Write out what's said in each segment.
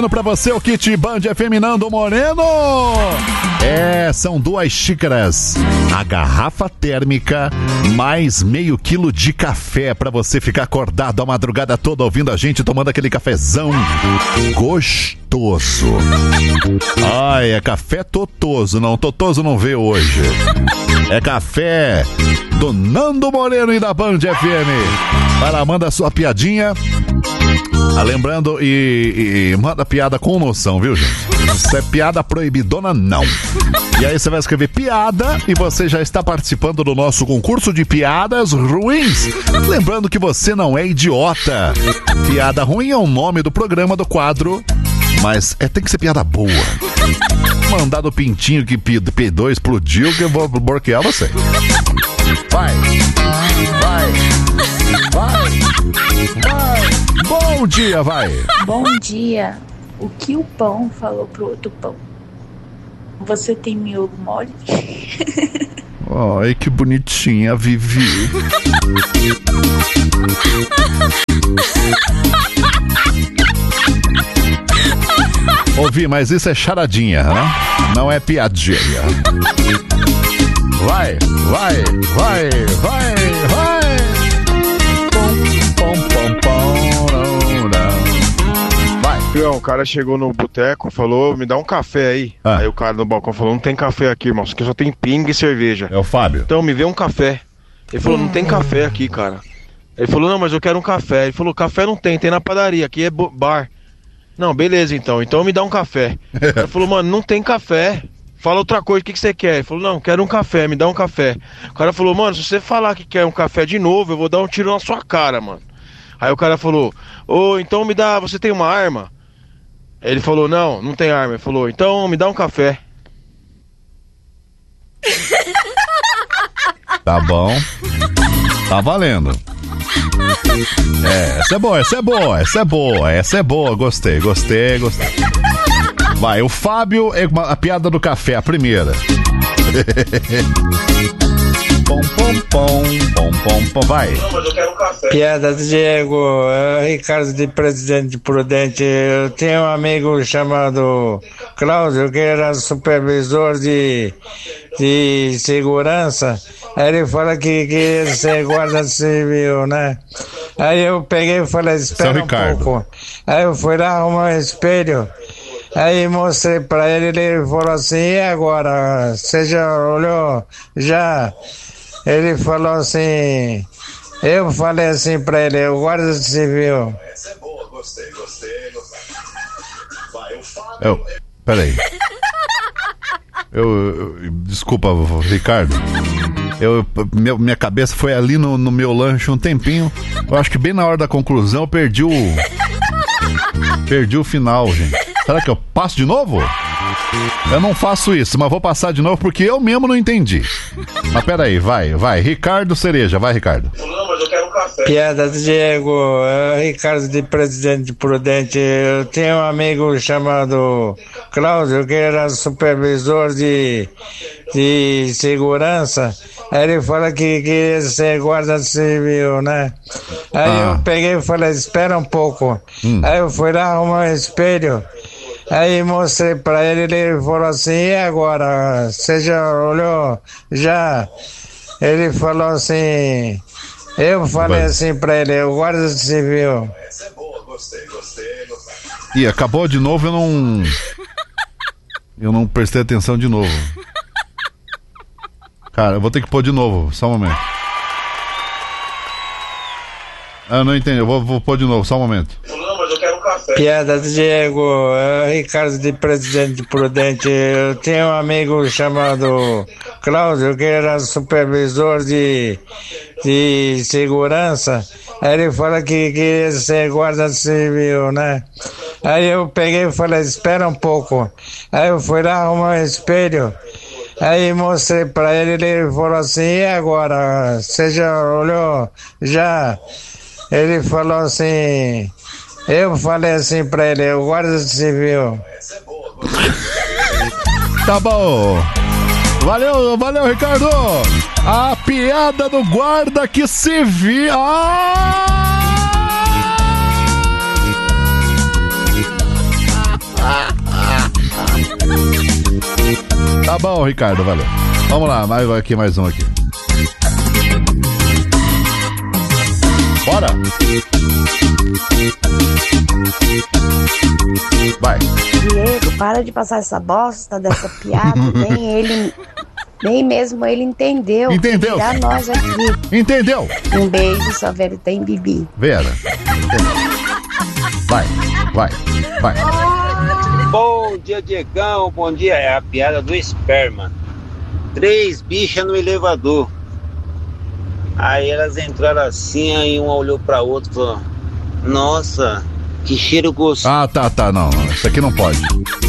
Pra você o kit Band FM Nando Moreno. São 2 xícaras, a garrafa térmica, mais meio quilo de café pra você ficar acordado a madrugada toda ouvindo a gente, tomando aquele cafezão gostoso. Ai, é café totoso, não, totoso não vê hoje. É café do Nando Moreno e da Band FM. Vai lá, manda a sua piadinha. Lembrando, e manda piada com noção, viu, gente? Se é piada proibidona, não. E aí você vai escrever piada e você já está participando do nosso concurso de piadas ruins. Lembrando que você não é idiota. Piada ruim é o nome do programa, do quadro, mas tem que ser piada boa. Mandar do pintinho que P2 explodiu que eu vou bloquear você. Vai. Bom dia, vai. Bom dia. O que o pão falou pro outro pão? Você tem miolo mole? Ai, que bonitinha, Vivi. Ouvi, mas isso é charadinha, né? Não é piadinha. Vai. O cara chegou no boteco, falou, me dá um café aí. Aí o cara no balcão falou, não tem café aqui, irmão, aqui só tem pinga e cerveja. É o Fábio. Então me vê um café. Ele falou, não tem café aqui, cara. Ele falou, não, mas eu quero um café. Ele falou, café não tem na padaria, aqui é bar. Não, beleza então me dá um café. Ele falou, mano, não tem café. Fala outra coisa, o que você quer? Ele falou, não, quero um café, me dá um café. O cara falou, mano, se você falar que quer um café de novo, eu vou dar um tiro na sua cara, mano. Aí o cara falou, então me dá, você tem uma arma? Ele falou, não tem arma. Ele falou, então me dá um café. Tá bom. Tá valendo. Essa é boa. Gostei. Vai, o Fábio, a piada do café, a primeira. Pom, vai. Não, mas eu quero um café. Piada do Diego, Ricardo de Presidente Prudente. Eu tenho um amigo chamado Cláudio, que era supervisor de segurança. Aí ele fala que queria ser guarda civil, né? Aí eu peguei e falei, espera um pouco. Aí eu fui lá arrumar um espelho. Aí mostrei pra ele falou assim, e agora? Você já olhou? Já? Ele falou assim, eu falei assim pra ele, o guarda civil. Essa é boa, gostei. Vai, eu falo. Peraí. Desculpa, Ricardo. Minha cabeça foi ali no meu lanche um tempinho. Eu acho que bem na hora da conclusão eu perdi o final, gente. Será que eu passo de novo? Eu não faço isso, mas vou passar de novo porque eu mesmo não entendi. Mas peraí, vai. Ricardo Cereja, vai, Ricardo. Não, mas eu quero um café. Piada do Diego, Ricardo de Presidente Prudente. Eu tenho um amigo chamado Cláudio, que era supervisor de segurança. Aí ele fala que queria ser guarda civil, né? Aí eu peguei e falei, espera um pouco. Aí eu fui lá arrumar um espelho. Aí mostrei pra ele falou assim, e agora? Você já olhou? Já? Ele falou assim, eu falei assim pra ele, o guarda civil. Essa é boa, gostei. E acabou de novo, eu não prestei atenção de novo. Cara, eu vou ter que pôr de novo, só um momento. Eu não entendi, eu vou pôr de novo, só um momento. Não, mas eu quero um café. Piada do Diego, Ricardo de Presidente Prudente. Eu tenho um amigo chamado Cláudio, que era supervisor de segurança. Aí ele fala que queria ser guarda civil, né? Aí eu peguei e falei, espera um pouco. Aí eu fui lá arrumar um espelho. Aí mostrei pra ele falou assim, e agora? Você já olhou? Já? Ele falou assim, eu falei assim pra ele, o guarda civil. Essa é boa, Tá bom. Valeu, Ricardo. A piada do guarda que se viu. bom, Ricardo, valeu. Vamos lá, mais um aqui. Bora! Vai. Diego, para de passar essa bosta dessa piada. Nem mesmo ele entendeu. Entendeu? Tirar nós aqui. Entendeu? Um beijo, só Vera tem Bibi. Vera. Vai. Bom dia, Diegão. Bom dia. É a piada do esperma. 3 bichas no elevador. Aí elas entraram assim, aí uma olhou pra outra e falou: nossa, que cheiro gostoso. Ah, tá, não. Isso aqui não pode.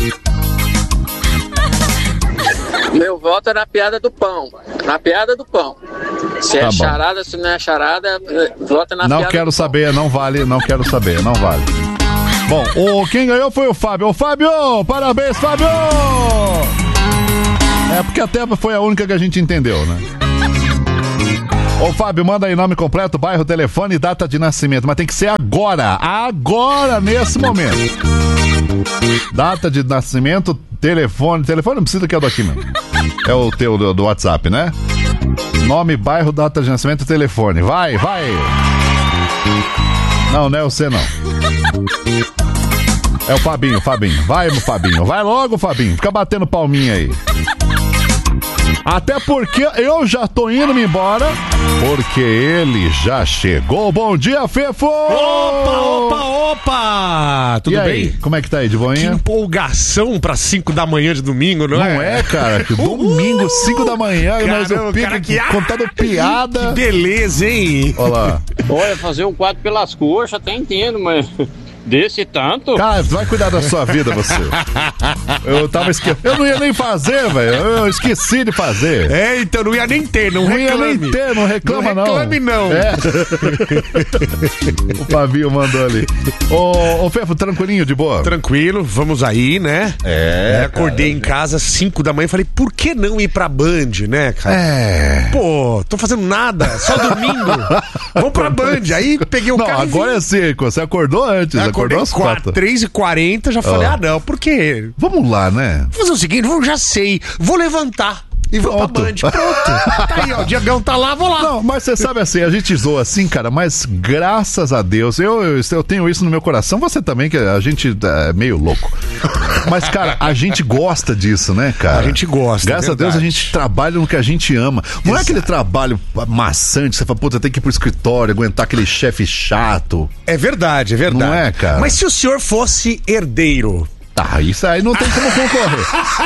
Meu voto é na piada do pão. Na piada do pão. Se Tá é bom. charada, se não é charada, vota na Não piada quero do saber, não vale, não quero saber, não vale. Bom, quem ganhou foi o Fábio. Ô, Fábio, parabéns, Fábio! É porque até foi a única que a gente entendeu, né? Ô, Fábio, manda aí nome completo, bairro, telefone e data de nascimento. Mas tem que ser agora, nesse momento. Data de nascimento, telefone não precisa que é o daqui mesmo. É o teu do WhatsApp, né? Nome, bairro, data de nascimento, telefone. Vai! Não é você não. É o Fabinho. Vai, Fabinho. Vai logo, Fabinho. Fica batendo palminha aí. Até porque eu já tô indo me embora, porque ele já chegou. Bom dia, Fefo! Opa! Tudo bem? Como é que tá aí, de boinha? Que empolgação pra 5 da manhã de domingo, não é? Não é, cara? Que domingo, 5 da manhã, nós o Pico contando piada. Que beleza, hein? Olha lá. Olha, fazer um quadro pelas coxas, até entendo, mas desse tanto? Cara, vai cuidar da sua vida, você. Eu não ia nem fazer, velho. Eu esqueci de fazer. É, então não ia nem ter, não reclame. Não ia nem ter, não reclama não. Não reclame não. É. O Fabinho mandou ali. Ô, Fefo, tranquilinho, de boa? Tranquilo, vamos aí, né? Acordei em casa às 5 da manhã e falei, por que não ir pra Band, né, cara? Pô, tô fazendo nada, só domingo. Vamos pra Band. Aí peguei o carro. Agora é 5, você acordou antes. Acordou às 4. 3h40, já falei, não, por quê? Vamos lá, né? Vou fazer o seguinte, já sei, vou levantar e vou pra Band, pronto. Tá aí, ó, o Diegão tá lá, vou lá. Não, mas você sabe assim, a gente zoa assim, cara, mas graças a Deus, eu tenho isso no meu coração, você também, que a gente é meio louco. Mas, cara, a gente gosta disso, né, cara? A gente gosta, graças a Deus a gente trabalha no que a gente ama. Não é aquele trabalho maçante, você fala, puta, tem que ir pro escritório, aguentar aquele chefe chato. É verdade, é verdade. Não é, cara? Mas se o senhor fosse herdeiro... Tá, isso aí não tem como concorrer.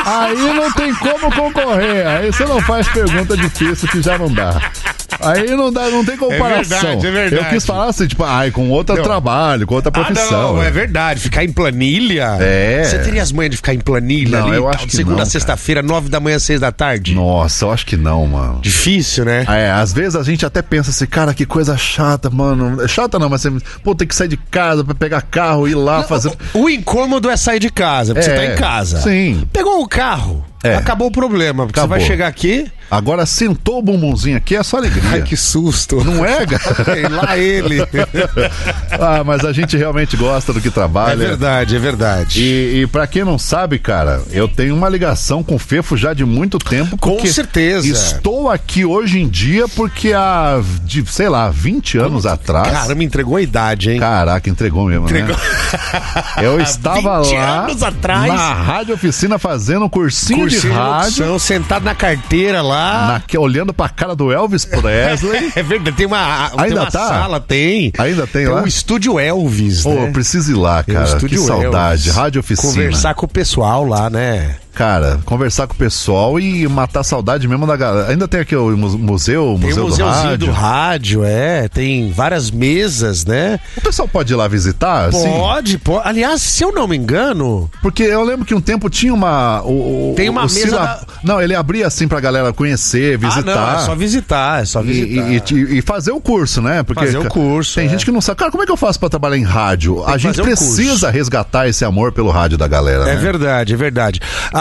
Aí você não faz pergunta difícil que já não dá. Aí não tem comparação. É verdade. Eu quis falar assim, tipo, com outro trabalho, com outra profissão. Não, é verdade. Ficar em planilha? Você teria as manhas de ficar em planilha não, ali? Eu acho que segunda não, a sexta-feira, 9 da manhã, 6 da tarde? Nossa, eu acho que não, mano. Difícil, né? Às vezes a gente até pensa assim, cara, que coisa chata, mano. Chata não, mas você, tem que sair de casa pra pegar carro, ir lá fazer... O incômodo é sair de casa, porque você tá em casa. Sim. Pegou o carro, acabou o problema, porque você vai chegar aqui... Agora sentou o bumbumzinho aqui, é só alegria. Ai, que susto. Não é, cara? Lá ele. Mas a gente realmente gosta do que trabalha. É verdade. E pra quem não sabe, cara, eu tenho uma ligação com o Fefo já de muito tempo. Com certeza. Estou aqui hoje em dia porque há, 20 anos atrás... Caramba, entregou a idade, hein? Caraca, entregou mesmo, né? Eu estava 20 lá anos atrás, na Rádio Oficina fazendo um cursinho de rádio. Sentado na carteira lá. Olhando pra cara do Elvis Presley. É verdade, tem uma Ainda tá? sala, tem. Ainda tem lá? O Estúdio Elvis, né? Eu preciso ir lá, cara. Que saudade. Rádio Oficina. Conversar com o pessoal lá, né? Cara, conversar com o pessoal e matar a saudade mesmo da galera. Ainda tem aqui o museu do rádio, tem várias mesas, né? O pessoal pode ir lá visitar? Pode. Aliás, se eu não me engano... Porque eu lembro que um tempo tinha uma... tem uma mesa... Não, ele abria assim pra galera conhecer, visitar. É só visitar. E fazer o curso, né? Porque fazer o curso. Tem gente que não sabe. Cara, como é que eu faço pra trabalhar em rádio? A gente precisa resgatar esse amor pelo rádio da galera, né? É verdade.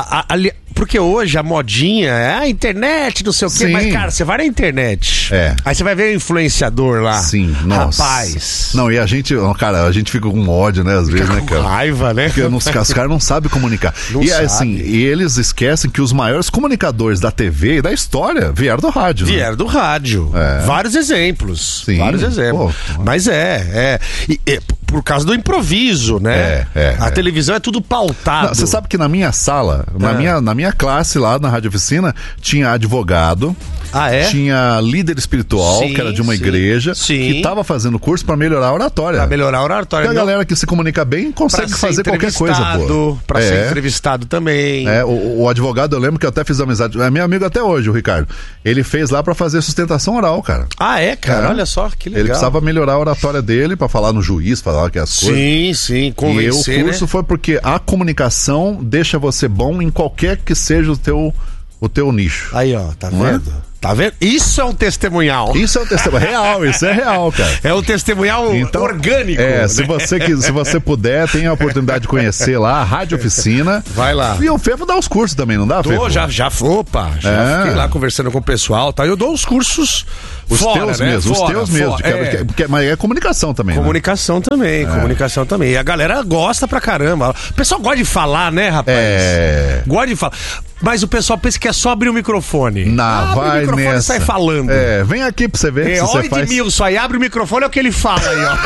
Porque hoje a modinha é a internet, não sei o quê. Mas, cara, você vai na internet. Aí você vai ver o influenciador lá. Sim, nossa. Rapaz. Não, e a gente, cara, a gente fica com ódio, né, às vezes, né, cara? Raiva, né? Porque os caras não sabem comunicar. Assim, e eles esquecem que os maiores comunicadores da TV e da história vieram do rádio. Vieram do rádio. Vários exemplos. Sim. Vários exemplos. Pô. Mas por causa do improviso, né? A televisão é tudo pautado. Você sabe que na minha sala, na minha classe lá na Rádio Oficina, tinha advogado, tinha líder espiritual, que era de uma igreja, que estava fazendo curso para melhorar a oratória. Pra melhorar a oratória. Porque a galera que se comunica bem consegue fazer qualquer coisa, pô. Pra ser entrevistado também. O advogado, eu lembro que eu até fiz amizade, é meu amigo até hoje, o Ricardo. Ele fez lá pra fazer sustentação oral, cara. Cara? Olha só, que legal. Ele precisava melhorar a oratória dele pra falar no juiz, falar que as coisas. Sim, convencer, e o curso foi porque a comunicação deixa você bom em qualquer que seja o teu nicho. Aí, ó, tá vendo? Tá vendo? Isso é um testemunhal. Isso é um testemunhal real, isso é real, cara. É um testemunhal orgânico. Né? Se você puder, tem a oportunidade de conhecer lá a Rádio Oficina. Vai lá. E o Fefo dá os cursos também, não dá, Fefo? Já fiquei lá conversando com o pessoal, tá? Eu dou os cursos os fora, teus né? mesmo, os teus mesmo. Mas é comunicação também, comunicação também. E a galera gosta pra caramba. O pessoal gosta de falar, né, rapaz? Gosta de falar. Mas o pessoal pensa que é só abrir o microfone. Vai o microfone e sai falando. Vem aqui pra você ver. Olha o Edmilson aí, abre o microfone, é o que ele fala aí, ó.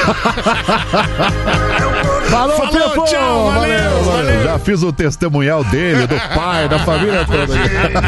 Falou, Fefo! Tchau, valeu. Já fiz o testemunhal dele, do pai, da família toda.